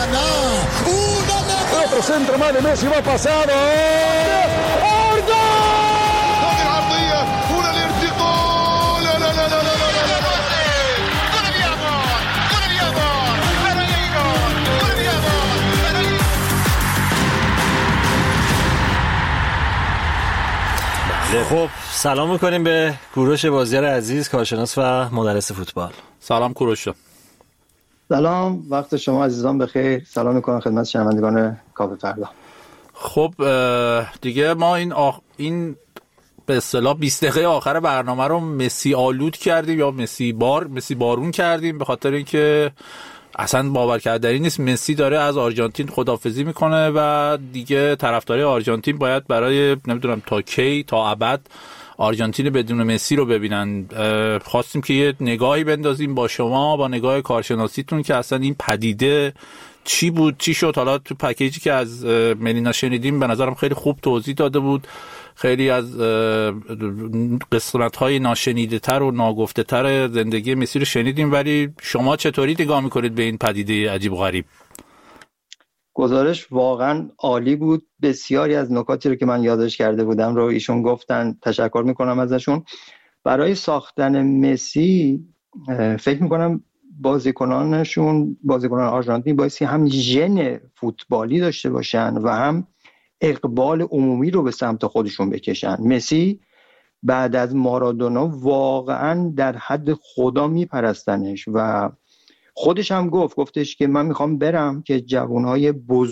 Otro centro más de Messi, va pasado. خب سلام میکنیم به کوروش بازیار عزیز، کارشناس و مدرس فوتبال. سلام کوروش. سلام، وقت شما عزیزان بخیر. سلام میکنم خدمت شنوندگان کاوه فردا. خب دیگه ما این به اصطلاح 20 دقیقه آخر برنامه رو مسی آلود کردیم یا مسی بارون کردیم، به خاطر اینکه اصلا باور کردنی نیست مسی داره از آرژانتین خداحافظی میکنه و دیگه طرفدارای آرژانتین باید برای نمیدونم تا کی تا ابد آرژانتین بدون مسی رو ببینن. خواستیم که یه نگاهی بندازیم با شما، با نگاه کارشناسیتون، که اصلا این پدیده چی بود، چی شد. حالا تو پکیجی که از ملینا شنیدیم به نظرم خیلی خوب توضیح داده بود، خیلی از قسمت‌های ناشنیده تر و ناگفته تر زندگی مسی رو شنیدیم، ولی شما چطوری نگاه می‌کنید به این پدیده عجیب و غریب؟ گزارش واقعا عالی بود. بسیاری از نکاتی رو که من یادداشت کرده بودم رو ایشون گفتن، تشکر میکنم ازشون. برای ساختن مسی فکر میکنم بازیکنان آرژانتین بایستی هم ژن فوتبالی داشته باشن و هم اقبال عمومی رو به سمت خودشون بکشن. مسی بعد از مارادونا واقعا در حد خدا میپرستنش و خودش هم گفتش که من میخوام برم که جوانهای بزرگ